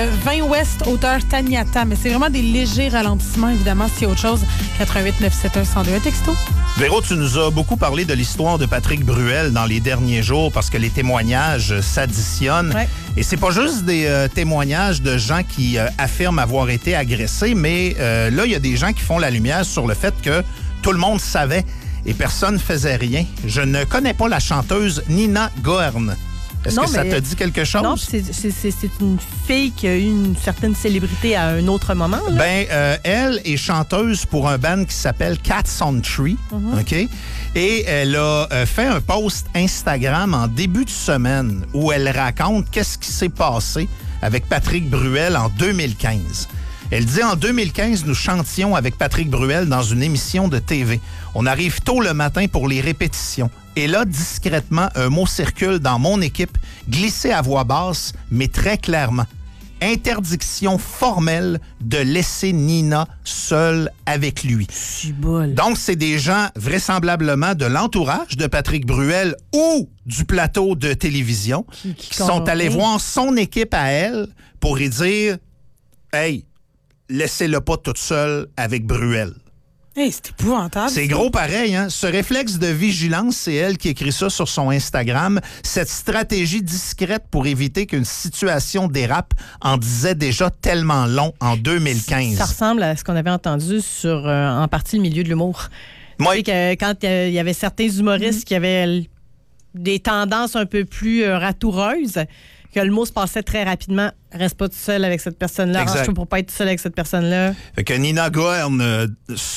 20 Ouest, hauteur Taniata. Mais c'est vraiment des légers ralentissements, évidemment, s'il y a autre chose. 88 971 1021 texto. Véro, tu nous as beaucoup parlé de l'histoire de Patrick Bruel dans les derniers jours parce que les témoignages s'additionnent. Ouais. Et c'est pas juste des témoignages de gens qui affirment avoir été agressés, mais là, il y a des gens qui font la lumière sur le fait que tout le monde savait et personne ne faisait rien. Je ne connais pas la chanteuse Nina Goerne. Est-ce que ça te dit quelque chose? Non, c'est une fille qui a eu une certaine célébrité à un autre moment. Là. Ben, elle est chanteuse pour un band qui s'appelle Cats on Tree, OK? Et elle a fait un post Instagram en début de semaine où elle raconte qu'est-ce qui s'est passé avec Patrick Bruel en 2015. Elle dit, en 2015, nous chantions avec Patrick Bruel dans une émission de TV. On arrive tôt le matin pour les répétitions. Et là, discrètement, un mot circule dans mon équipe, glissé à voix basse, mais très clairement. Interdiction formelle de laisser Nina seule avec lui. Donc, c'est des gens vraisemblablement de l'entourage de Patrick Bruel ou du plateau de télévision qui sont allés voir son équipe à elle pour lui dire « Hey, laissez-le pas toute seule avec Bruel. » Hey, c'est épouvantable. C'est gros pareil, hein? Ce réflexe de vigilance, c'est elle qui écrit ça sur son Instagram. Cette stratégie discrète pour éviter qu'une situation dérape en disait déjà tellement long en 2015. Ça ressemble à ce qu'on avait entendu sur, en partie, le milieu de l'humour. Oui. Tu sais que quand il y avait certains humoristes qui avaient des tendances un peu plus ratoureuses, que le mot se passait très rapidement. Reste pas tout seul avec cette personne-là. Arrange-toi pour pas être tout seul avec cette personne-là. Fait que Nina Goerne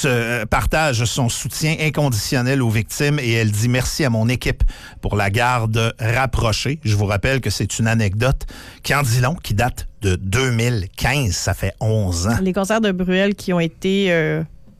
partage son soutien inconditionnel aux victimes et elle dit merci à mon équipe pour la garde rapprochée. Je vous rappelle que c'est une anecdote qui en dit long, qui date de 2015. Ça fait 11 ans. Les concerts de Bruel qui ont été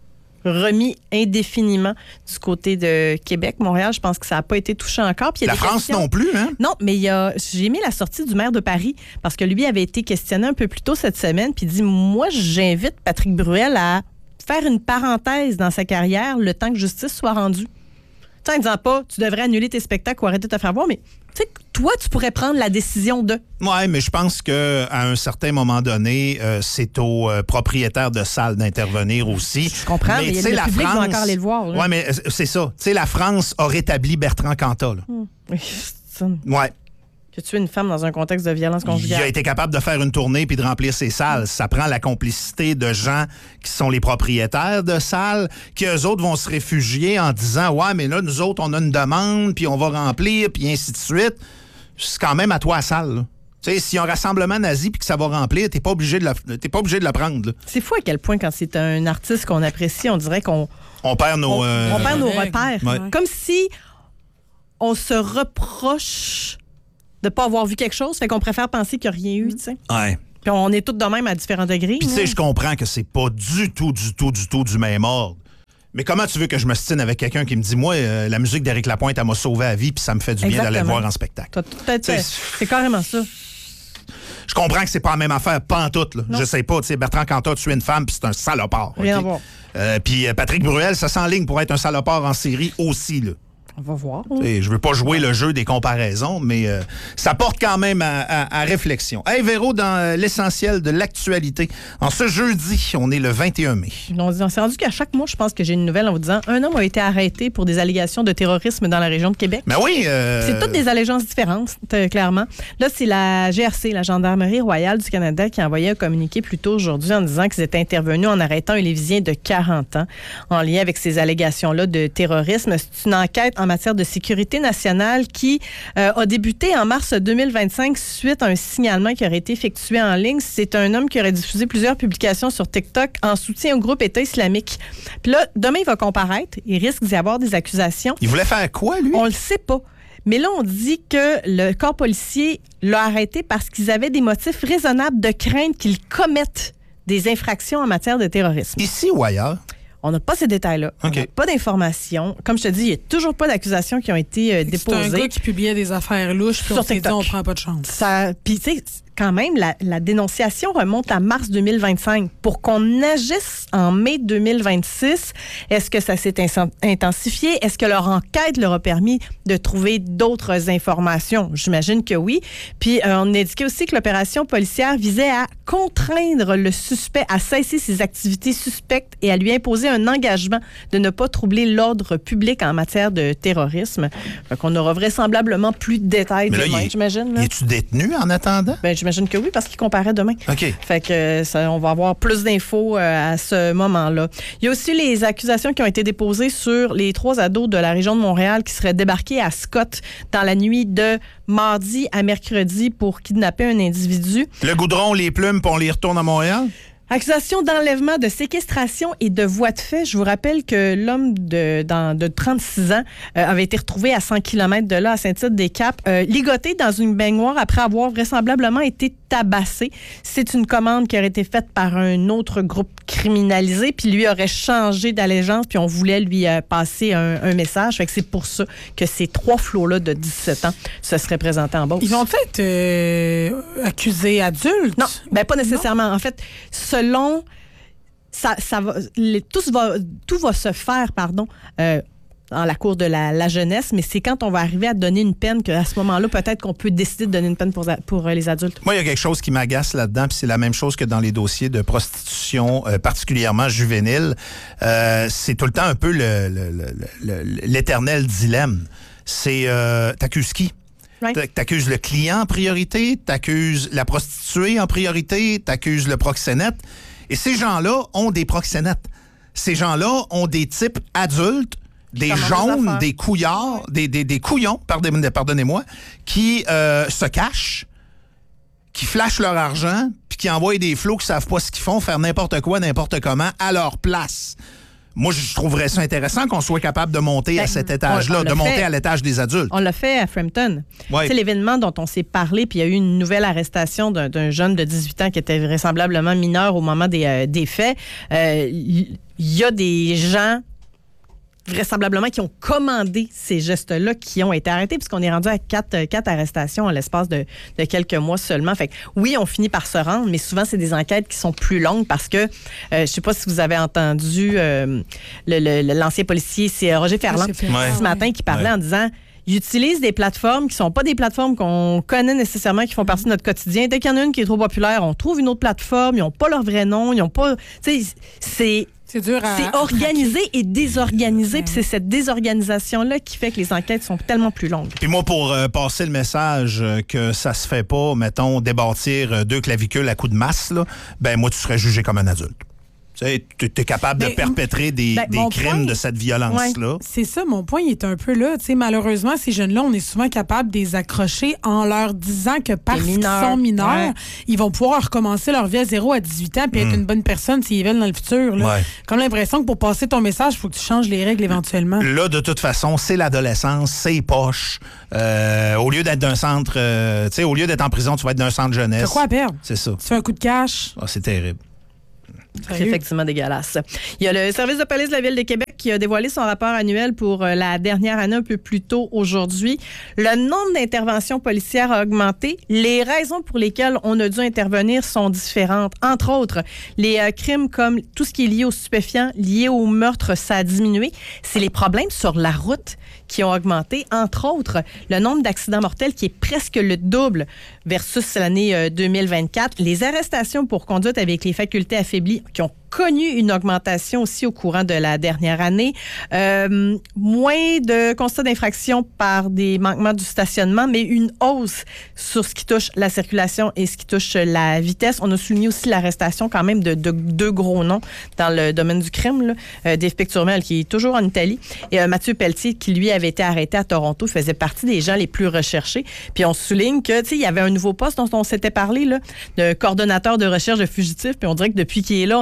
remis indéfiniment du côté de Québec, Montréal, je pense que ça n'a pas été touché encore. Puis la France non plus, hein? Non, mais j'ai aimé la sortie du maire de Paris parce que lui avait été questionné un peu plus tôt cette semaine puis dit, moi, j'invite Patrick Bruel à faire une parenthèse dans sa carrière le temps que justice soit rendue. Tu sais, en disant pas, tu devrais annuler tes spectacles ou arrêter de te faire voir, mais tu sais, toi, tu pourrais prendre la décision de... Oui, mais je pense qu'à un certain moment donné, c'est aux propriétaires de salles d'intervenir aussi. Je comprends, mais le public va encore aller le voir. Oui, mais c'est ça. Tu sais, la France a rétabli Bertrand Cantat. Oui, ouais. Tu as tué une femme dans un contexte de violence conjugale. Il a été capable de faire une tournée puis de remplir ses salles. Ça prend la complicité de gens qui sont les propriétaires de salles, qui eux autres vont se réfugier en disant « Ouais, mais là, nous autres, on a une demande, puis on va remplir, puis ainsi de suite. » C'est quand même à toi la salle, tu sais, s'il y a un rassemblement nazi puis que ça va remplir, t'es pas obligé de le prendre. C'est fou à quel point, quand c'est un artiste qu'on apprécie, on dirait qu'on... On perd nos repères. Ouais. Comme si on se reproche de pas avoir vu quelque chose, fait qu'on préfère penser qu'il n'y a rien eu, tu sais. Ouais. Puis on est tous de même à différents degrés. Puis tu sais, je comprends que c'est pas du tout du même ordre. Mais comment tu veux que je me stine avec quelqu'un qui me dit, moi, la musique d'Éric Lapointe, elle m'a sauvé la vie, puis ça me fait du bien d'aller le voir en spectacle. C'est carrément ça. Je comprends que c'est pas la même affaire, pas en tout. Là. Je sais pas, tu sais, Bertrand Cantat tuer une femme, puis c'est un salopard. Rien à voir. Puis Patrick Bruel, ça s'enligne pour être un salopard en série aussi, là. On va voir. Je veux pas jouer le jeu des comparaisons, mais ça porte quand même à réflexion. Hey Véro, dans l'essentiel de l'actualité, en ce jeudi, on est le 21 mai. On s'est rendu qu'à chaque mois, je pense que j'ai une nouvelle en vous disant un homme a été arrêté pour des allégations de terrorisme dans la région de Québec. Mais oui. C'est toutes des allégeances différentes, clairement. Là, c'est la GRC, la Gendarmerie royale du Canada, qui a envoyé un communiqué plus tôt aujourd'hui en disant qu'ils étaient intervenus en arrêtant un Lévisien de 40 ans en lien avec ces allégations-là de terrorisme. C'est une enquête en matière de sécurité nationale qui a débuté en mars 2025 suite à un signalement qui aurait été effectué en ligne. C'est un homme qui aurait diffusé plusieurs publications sur TikTok en soutien au groupe État islamique. Puis là, demain, il va comparaître. Il risque d'y avoir des accusations. Il voulait faire quoi, lui? On le sait pas. Mais là, on dit que le corps policier l'a arrêté parce qu'ils avaient des motifs raisonnables de crainte qu'il commette des infractions en matière de terrorisme. Ici ou ailleurs? On n'a pas ces détails-là. Okay. On n'a pas d'informations. Comme je te dis, il n'y a toujours pas d'accusations qui ont été déposées. C'est un gars qui publiait des affaires louches, puis on s'est dit, on prend pas de chance. Puis, tu sais, quand même, la dénonciation remonte à mars 2025. Pour qu'on agisse en mai 2026, est-ce que ça s'est intensifié? Est-ce que leur enquête leur a permis de trouver d'autres informations? J'imagine que oui. Puis, on indiquait aussi que l'opération policière visait à contraindre le suspect à cesser ses activités suspectes et à lui imposer un engagement de ne pas troubler l'ordre public en matière de terrorisme. Fait qu'on aura vraisemblablement plus de détails demain, j'imagine. Es-tu détenu en attendant? Ben, j'imagine que oui, parce qu'il comparait demain. OK. Fait que on va avoir plus d'infos à ce moment-là. Il y a aussi les accusations qui ont été déposées sur les 3 ados de la région de Montréal qui seraient débarqués à Scott dans la nuit de mardi à mercredi pour kidnapper un individu. Le goudron, les plumes, puis on les retourne à Montréal? Accusation d'enlèvement, de séquestration et de voie de fait. Je vous rappelle que l'homme de 36 ans avait été retrouvé à 100 km de là, à Saint-Tite-des-Caps, ligoté dans une baignoire après avoir vraisemblablement été tabassé. C'est une commande qui aurait été faite par un autre groupe criminalisé, puis lui aurait changé d'allégeance, puis on voulait lui passer un message. Fait que c'est pour ça que ces 3 flots-là de 17 ans se seraient présentés en Beauce. Ils vont être accusés adultes? Non, ben pas nécessairement. En fait, selon tout va se faire, dans la cour de la jeunesse, mais c'est quand on va arriver à donner une peine qu'à ce moment-là, peut-être qu'on peut décider de donner une peine pour les adultes. Moi, il y a quelque chose qui m'agace là-dedans, puis c'est la même chose que dans les dossiers de prostitution, particulièrement juvénile. C'est tout le temps un peu l'éternel dilemme. C'est t'accuses qui? Right. T'accuses le client en priorité, t'accuses la prostituée en priorité, t'accuses le proxénète. Et ces gens-là ont des proxénètes. Ces gens-là ont des types adultes, des jaunes, des couillards, des couillons, pardonnez-moi, qui se cachent, qui flashent leur argent, puis qui envoient des flots qui savent pas ce qu'ils font, faire n'importe quoi, n'importe comment, à leur place. Moi, je trouverais ça intéressant qu'on soit capable de monter à cet étage-là, de monter à l'étage des adultes. On l'a fait à Frampton. Ouais. C'est l'événement dont on s'est parlé, puis il y a eu une nouvelle arrestation d'un jeune de 18 ans qui était vraisemblablement mineur au moment des faits. Il y a des gens vraisemblablement qui ont commandé ces gestes-là qui ont été arrêtés, puisqu'on est rendu à 4 arrestations en l'espace de quelques mois seulement. Fait que oui, on finit par se rendre, mais souvent, c'est des enquêtes qui sont plus longues parce que, je sais pas si vous avez entendu l'ancien policier, c'est Roger Ferland, ce matin, qui parlait en disant... Ils utilisent des plateformes qui sont pas des plateformes qu'on connaît nécessairement, qui font partie de notre quotidien. Dès qu'il y en a une qui est trop populaire, on trouve une autre plateforme. Ils n'ont pas leur vrai nom. Ils n'ont pas... C'est dur c'est organisé et désorganisé. Puis c'est cette désorganisation-là qui fait que les enquêtes sont tellement plus longues. Puis moi, pour passer le message que ça se fait pas, mettons, débâtir 2 clavicules à coup de masse, là, ben moi, tu serais jugé comme un adulte. Tu es capable de perpétrer des crimes de cette violence-là. Ouais, c'est ça, mon point, il est un peu là. T'sais, malheureusement, ces jeunes-là, on est souvent capable de les accrocher en leur disant que parce qu'ils sont mineurs, ils vont pouvoir recommencer leur vie à 0 à 18 ans puis être une bonne personne s'ils veulent dans le futur. Là. Comme l'impression que pour passer ton message, il faut que tu changes les règles éventuellement. Là, de toute façon, c'est l'adolescence, c'est poche. Au lieu d'être d'un centre, au lieu d'être en prison, tu vas être d'un centre jeunesse. T'as quoi à perdre? C'est ça. Tu fais un coup de cash? C'est terrible. C'est effectivement dégueulasse. Il y a le service de police de la Ville de Québec qui a dévoilé son rapport annuel pour la dernière année un peu plus tôt aujourd'hui. Le nombre d'interventions policières a augmenté. Les raisons pour lesquelles on a dû intervenir sont différentes. Entre autres, les crimes comme tout ce qui est lié aux stupéfiants, lié au meurtre, ça a diminué. C'est les problèmes sur la route qui ont augmenté. Entre autres, le nombre d'accidents mortels qui est presque le double versus l'année 2024. Les arrestations pour conduite avec les facultés affaiblies qui ont connu une augmentation aussi au courant de la dernière année. Moins de constats d'infraction par des manquements du stationnement, mais une hausse sur ce qui touche la circulation et ce qui touche la vitesse. On a souligné aussi l'arrestation quand même de 2 gros noms dans le domaine du crime. Dave Picturmel, qui est toujours en Italie, et Mathieu Pelletier, qui lui avait été arrêté à Toronto, faisait partie des gens les plus recherchés. Puis on souligne que, tu sais, il y avait un nouveau poste dont on s'était parlé, là, de coordonnateur de recherche de fugitifs, puis on dirait que depuis qu'il est là, on est capable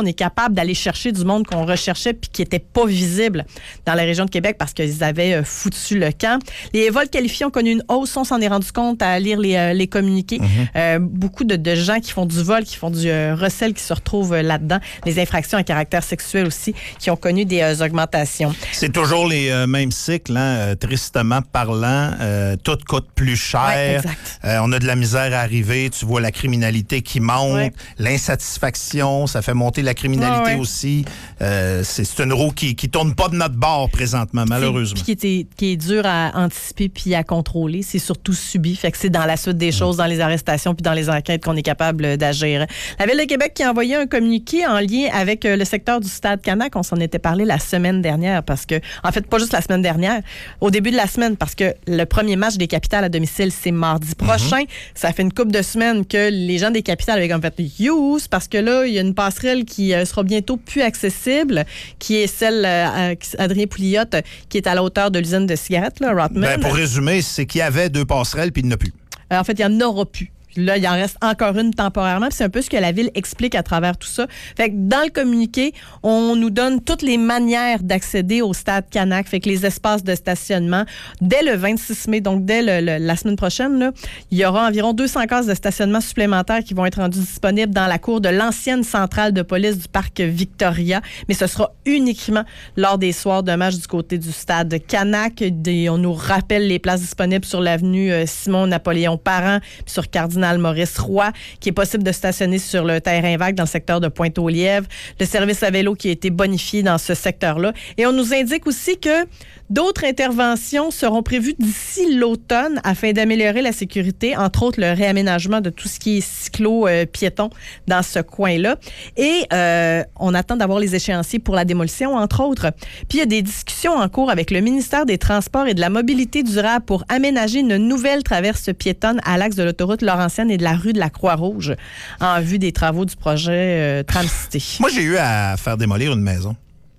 capable d'aller chercher du monde qu'on recherchait puis qui n'était pas visible dans la région de Québec parce qu'ils avaient foutu le camp. Les vols qualifiés ont connu une hausse. On s'en est rendu compte à lire les communiqués. Beaucoup de gens qui font du vol, qui font du recel, qui se retrouvent là-dedans. Les infractions à caractère sexuel aussi, qui ont connu des augmentations. C'est toujours les mêmes cycles, hein, tristement parlant. Tout coûte plus cher. Ouais, exact. On a de la misère à arriver. Tu vois la criminalité qui monte, l'insatisfaction, ça fait monter la criminalité aussi. C'est une roue qui tourne pas de notre bord présentement, malheureusement. Puis qui est dur à anticiper puis à contrôler. C'est surtout subi. Fait que c'est dans la suite des choses, dans les arrestations puis dans les enquêtes qu'on est capable d'agir. La Ville de Québec qui a envoyé un communiqué en lien avec le secteur du Stade Canac. On s'en était parlé la semaine dernière parce que, en fait, pas juste la semaine dernière, au début de la semaine, parce que le premier match des Capitales à domicile, c'est mardi prochain. Ça fait une couple de semaines que les gens des Capitales avaient comme fait use parce que là, il y a une passerelle qui sera bientôt plus accessible, qui est celle Adrien Pouliot, qui est à la hauteur de l'usine de cigarettes, là, Rotman. Pour résumer, c'est qu'il y avait 2 passerelles puis il n'y en a plus. En fait, il n'y en aura plus. Là, il en reste encore une temporairement. Puis c'est un peu ce que la Ville explique à travers tout ça. Fait que dans le communiqué, on nous donne toutes les manières d'accéder au Stade Canac. Fait que les espaces de stationnement, dès le 26 mai, donc dès la semaine prochaine, là, il y aura environ 200 cases de stationnement supplémentaires qui vont être rendues disponibles dans la cour de l'ancienne centrale de police du parc Victoria. Mais ce sera uniquement lors des soirs de match du côté du Stade Canac. On nous rappelle les places disponibles sur l'avenue Simon-Napoléon Parent, puis sur Cardinal Maurice Roy, qui est possible de stationner sur le terrain vague dans le secteur de Pointe-aux-Lièvres. Le service à vélo qui a été bonifié dans ce secteur-là. Et on nous indique aussi que d'autres interventions seront prévues d'ici l'automne afin d'améliorer la sécurité, entre autres le réaménagement de tout ce qui est cyclo-piéton dans ce coin-là. Et on attend d'avoir les échéanciers pour la démolition, entre autres. Puis il y a des discussions en cours avec le ministère des Transports et de la Mobilité durable pour aménager une nouvelle traverse piétonne à l'axe de l'autoroute Laurentienne et de la rue de la Croix-Rouge en vue des travaux du projet Tram-Cité. Moi, j'ai eu à faire démolir une maison.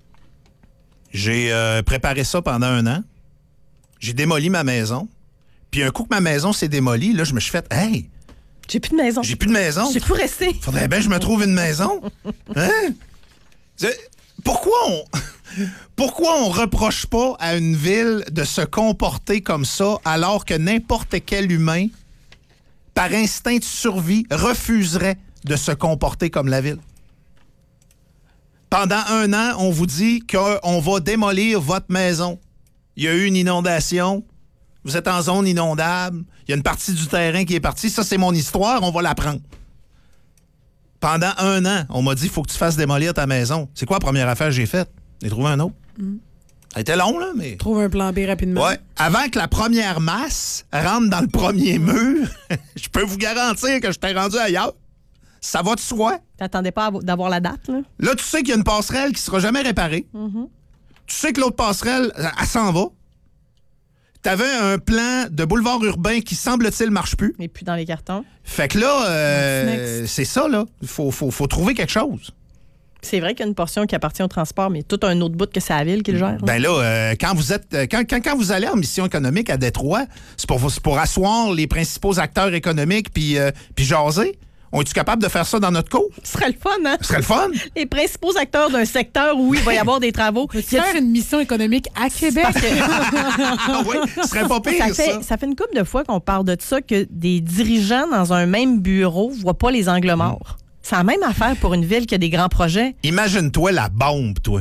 J'ai préparé ça pendant 1 an. J'ai démoli ma maison. Puis un coup que ma maison s'est démolie, là, je me suis fait « Hey! J'ai plus de maison. J'ai plus de maison. J'ai plus resté. Faudrait bien que je me trouve une maison. Hein? Pourquoi on reproche pas à une ville de se comporter comme ça alors que n'importe quel humain, par instinct de survie, refuserait de se comporter comme la ville? Pendant 1 an, on vous dit qu'on va démolir votre maison. Il y a eu une inondation. Vous êtes en zone inondable. Il y a une partie du terrain qui est partie. Ça, c'est mon histoire. On va la prendre. Pendant 1 an, on m'a dit, il faut que tu fasses démolir ta maison. C'est quoi la première affaire que j'ai faite? J'ai trouvé un autre. Ça a été long, là, mais... Trouve un plan B rapidement. Ouais. Avant que la première masse rentre dans le premier mur, je peux vous garantir que je t'ai rendu ailleurs. Ça va de soi. T'attendais pas d'avoir la date, là? Là, tu sais qu'il y a une passerelle qui sera jamais réparée. Tu sais que l'autre passerelle, elle s'en va. T'avais un plan de boulevard urbain qui, semble-t-il, marche plus. Et puis dans les cartons. Fait que là, c'est ça, là. Faut trouver quelque chose. C'est vrai qu'il y a une portion qui appartient au transport, mais tout un autre bout que c'est la ville qui le gère. Ben là, quand vous allez en mission économique à Détroit, c'est pour asseoir les principaux acteurs économiques puis jaser. On est-tu capable de faire ça dans notre cours? Ce serait le fun, hein? Ce serait le fun? Les principaux acteurs d'un secteur où il va y avoir des travaux. Tu faire une mission économique à Québec? Oui, ce serait pas pire, ça. Ça fait une couple de fois qu'on parle de ça, que des dirigeants dans un même bureau ne voient pas les angles morts. C'est la même affaire pour une ville qui a des grands projets. Imagine-toi la bombe, toi.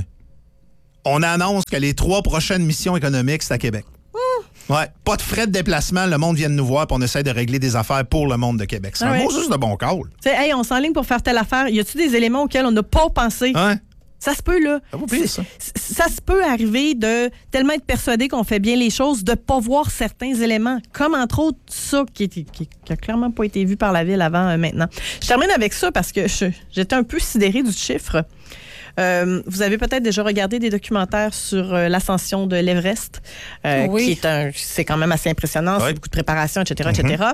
On annonce que les 3 prochaines missions économiques, c'est à Québec. Ouais, pas de frais de déplacement, le monde vient de nous voir puis on essaie de régler des affaires pour le monde de Québec. C'est un mot juste de bon call. Tu sais, hey, on s'enligne pour faire telle affaire. Y a-tu des éléments auxquels on n'a pas pensé? Ouais. Ça se peut, là. Ça vaut pire, ça. Ça se peut arriver de tellement être persuadé qu'on fait bien les choses, de ne pas voir certains éléments, comme entre autres ça, qui a clairement pas été vu par la ville avant maintenant. Je termine avec ça parce que j'étais un peu sidérée du chiffre. Vous avez peut-être déjà regardé des documentaires sur l'ascension de l'Everest, oui. C'est quand même assez impressionnant, c'est beaucoup de préparation, etc., etc.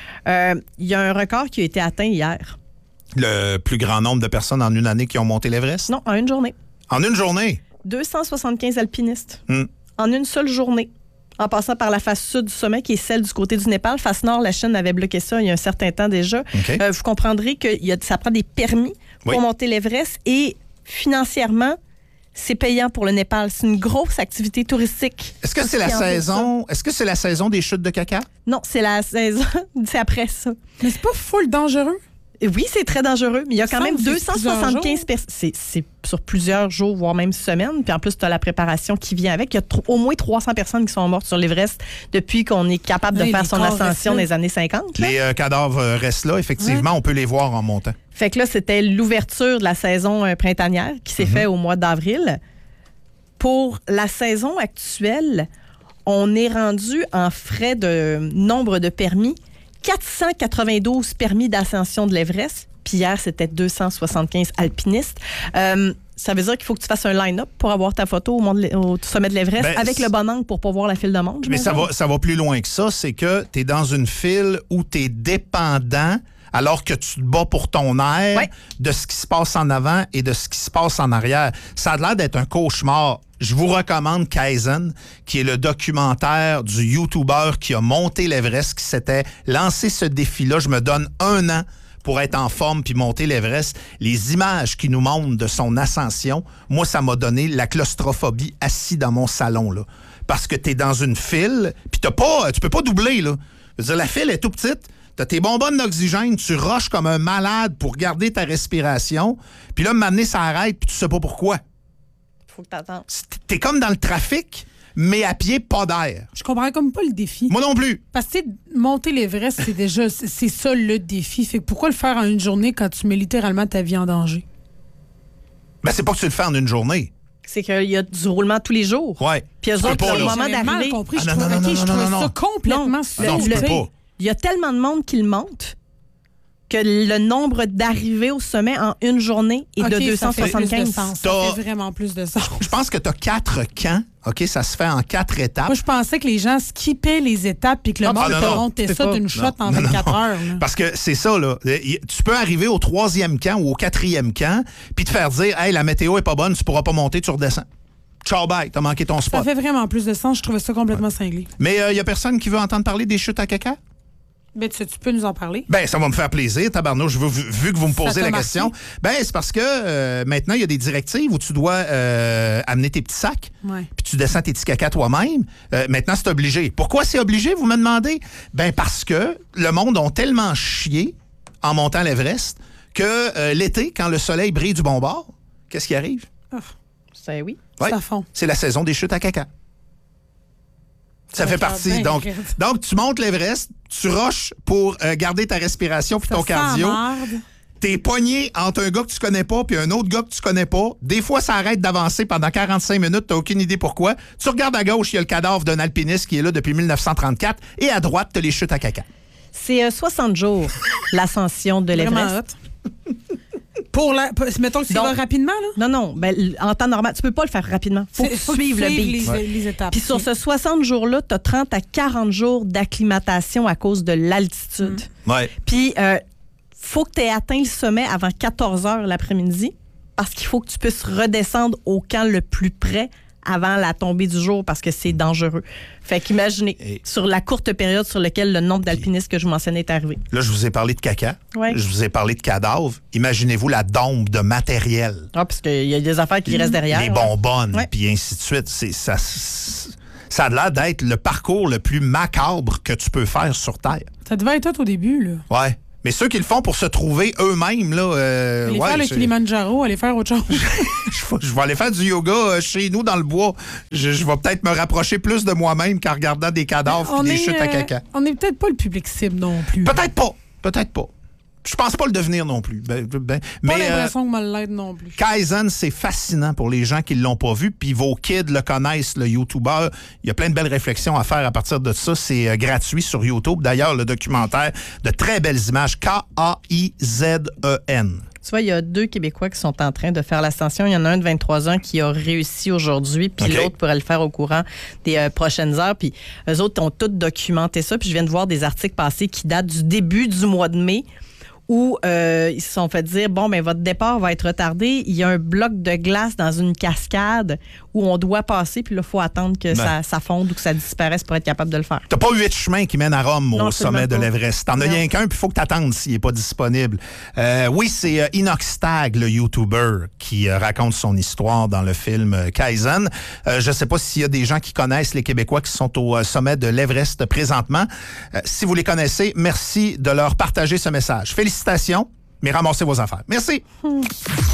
Il y a un record qui a été atteint hier. Le plus grand nombre de personnes en une année qui ont monté l'Everest? Non, en une journée. En une journée? 275 alpinistes. En une seule journée. En passant par la face sud du sommet, qui est celle du côté du Népal. Face nord, la Chine avait bloqué ça il y a un certain temps déjà. Okay. Vous comprendrez que ça prend des permis pour monter l'Everest et financièrement, c'est payant pour le Népal. C'est une grosse activité touristique. Est-ce que c'est la saison? Est-ce que c'est la saison des chutes de caca? Non, c'est la saison. C'est après ça. Mais c'est pas full dangereux? Oui, c'est très dangereux, mais il y a quand même c'est 275 personnes. C'est sur plusieurs jours, voire même semaines. Puis en plus, tu as la préparation qui vient avec. Il y a au moins 300 personnes qui sont mortes sur l'Everest depuis qu'on est capable de faire son ascension dans les années 50. Là. Les cadavres restent là. Effectivement, on peut les voir en montant. Fait que là, c'était l'ouverture de la saison printanière qui s'est faite au mois d'avril. Pour la saison actuelle, on est rendu en frais de nombre de permis. 492 permis d'ascension de l'Everest. Puis hier, c'était 275 alpinistes. Ça veut dire qu'il faut que tu fasses un line-up pour avoir ta photo au sommet de l'Everest avec le bon angle pour pas voir la file de monde. Mais ça va plus loin que ça. C'est que tu es dans une file où tu es dépendant alors que tu te bats pour ton air de ce qui se passe en avant et de ce qui se passe en arrière. Ça a l'air d'être un cauchemar. Je vous recommande Kaizen, qui est le documentaire du YouTuber qui a monté l'Everest, qui s'était lancé ce défi-là. Je me donne 1 an pour être en forme puis monter l'Everest. Les images qu'il nous montrent de son ascension, moi, ça m'a donné la claustrophobie assis dans mon salon, là. Parce que tu es dans une file, puis tu peux pas doubler, là. Je veux dire, la file est tout petite. Tu as tes bonbonnes d'oxygène, tu rushes comme un malade pour garder ta respiration. Puis là, m'amener, ça arrête, puis tu sais pas pourquoi. Faut que t'attendes. T'es comme dans le trafic, mais à pied, pas d'air. Je comprends comme pas le défi. Moi non plus. Parce que monter l'Everest, c'est ça le défi. Fait que pourquoi le faire en une journée quand tu mets littéralement ta vie en danger? Ben, c'est pas que tu le fais en une journée. C'est qu'il y a du roulement tous les jours. Ouais. Puis eux autres, au moment d'arriver... Je trouvais ça complètement non, tu peux pas. Il y a tellement de monde qui le monte que le nombre d'arrivées au sommet en une journée est de 275. Ça fait vraiment plus de sens. Je pense que tu as 4 camps. OK, ça se fait en 4 étapes. Moi, je pensais que les gens skippaient les étapes et que le monde montait ça d'une shot en 24 heures. Là. Parce que c'est ça, là. Tu peux arriver au 3e camp ou au 4e camp puis te faire dire « Hey, la météo est pas bonne, tu pourras pas monter, tu redescends. » Ciao, bye, t'as manqué ton spot. Ça fait vraiment plus de sens. Je trouvais ça complètement cinglé. Mais il y a personne qui veut entendre parler des chutes à caca? Ben, tu peux nous en parler? Ben, ça va me faire plaisir, tabarnouche, vu que vous me posez la question. Ben, c'est parce que maintenant, il y a des directives où tu dois amener tes petits sacs, puis tu descends tes petits caca toi-même. Maintenant, c'est obligé. Pourquoi c'est obligé, vous me demandez? Ben, parce que le monde a tellement chié en montant l'Everest que l'été, quand le soleil brille du bon bord, qu'est-ce qui arrive? C'est oui. Ouais, ça fond. C'est la saison des chutes à caca. Ça fait partie. Donc, tu montes l'Everest, tu rushes pour garder ta respiration puis ton cardio. T'es pogné entre un gars que tu connais pas puis un autre gars que tu connais pas. Des fois, ça arrête d'avancer pendant 45 minutes. T'as aucune idée pourquoi. Tu regardes à gauche, il y a le cadavre d'un alpiniste qui est là depuis 1934. Et à droite, t'as les chutes à caca. C'est 60 jours, l'ascension de l'Everest. Mettons que tu vas rapidement, là? Non. Ben, en temps normal, tu peux pas le faire rapidement. Faut suivre le beat. Les étapes. Puis sur ce 60 jours-là, tu as 30 à 40 jours d'acclimatation à cause de l'altitude. Ouais. Puis, faut que tu aies atteint le sommet avant 14 heures l'après-midi parce qu'il faut que tu puisses redescendre au camp le plus près avant la tombée du jour parce que c'est dangereux. Fait qu'imaginez, sur la courte période sur laquelle le nombre d'alpinistes que je mentionnais est arrivé. Là, je vous ai parlé de caca. Ouais. Je vous ai parlé de cadavres. Imaginez-vous la dombe de matériel. Ah, parce qu'il y a des affaires qui restent derrière. Les bonbonnes, puis ainsi de suite. Ça a l'air d'être le parcours le plus macabre que tu peux faire sur Terre. Ça devait être tout au début, là. Ouais. Mais ceux qui le font pour se trouver eux-mêmes, là... aller faire le Kilimanjaro, aller faire autre chose. Je vais aller faire du yoga chez nous dans le bois. Je vais peut-être me rapprocher plus de moi-même qu'en regardant des cadavres et des chutes à caca. On n'est peut-être pas le public cible non plus. Peut-être pas. Je pense pas le devenir non plus. Pas l'impression que moi l'aide non plus. Kaizen, c'est fascinant pour les gens qui ne l'ont pas vu. Puis vos kids le connaissent, le YouTuber. Il y a plein de belles réflexions à faire à partir de ça. C'est gratuit sur YouTube. D'ailleurs, le documentaire, de très belles images. Kaizen. Tu vois, il y a 2 Québécois qui sont en train de faire l'ascension. Il y en a un de 23 ans qui a réussi aujourd'hui, puis l'autre pourrait le faire au courant des prochaines heures. Puis eux autres ont tous documenté ça. Puis je viens de voir des articles passés qui datent du début du mois de mai où ils se sont fait dire, bon, ben votre départ va être retardé. Il y a un bloc de glace dans une cascade où on doit passer, puis là, il faut attendre que ça fonde ou que ça disparaisse pour être capable de le faire. T'as pas 8 chemins qui mènent à Rome au sommet de l'Everest. T'en as rien qu'un, puis il faut que t'attendes s'il n'est pas disponible. Oui, c'est Inoxtag, le YouTuber, qui raconte son histoire dans le film Kaizen. Je sais pas s'il y a des gens qui connaissent les Québécois qui sont au sommet de l'Everest présentement. Si vous les connaissez, merci de leur partager ce message. Félicitations, mais ramassez vos affaires. Merci.